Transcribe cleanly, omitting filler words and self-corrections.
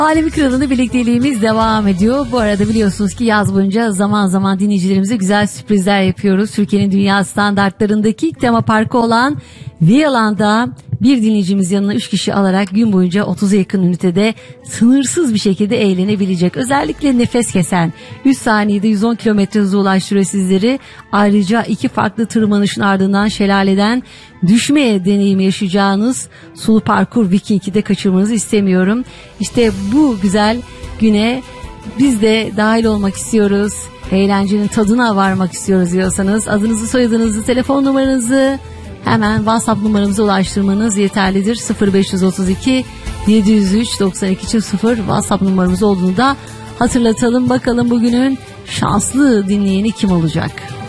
Alemi Kralı'nda birlikteliğimiz devam ediyor. Bu arada biliyorsunuz ki yaz boyunca zaman zaman dinleyicilerimize güzel sürprizler yapıyoruz. Türkiye'nin dünya standartlarındaki ilk tema parkı olan Viyalan'da bir dinleyicimiz yanına 3 kişi alarak gün boyunca 30'a yakın ünitede sınırsız bir şekilde eğlenebilecek. Özellikle nefes kesen 3 saniyede 110 km hıza ulaştırıyor sizleri. Ayrıca 2 farklı tırmanışın ardından şelaleden düşmeye deneyimi yaşayacağınız sulu parkur Viking'i de kaçırmanızı istemiyorum. İşte bu güzel güne biz de dahil olmak istiyoruz. Eğlencenin tadına varmak istiyoruz diyorsanız adınızı, soyadınızı, telefon numaranızı hemen WhatsApp numaramıza ulaştırmanız yeterlidir. 0532 703 92 0 WhatsApp numaramız olduğunu da hatırlatalım. Bakalım bugünün şanslı dinleyeni kim olacak?